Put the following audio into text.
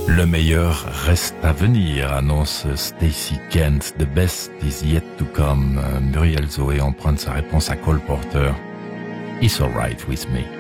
Le meilleur reste à venir, annonce Stacey Kent. The best is yet to come. Muriel Zoé emprunte sa réponse à Cole Porter. It's alright with me.